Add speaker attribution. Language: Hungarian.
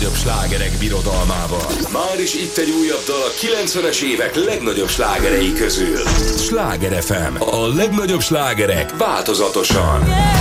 Speaker 1: legnagyobb slágerek birodalmával. Már is itt egy újabb dal a 90-es évek legnagyobb slágerei közül. Sláger FM. A legnagyobb slágerek változatosan.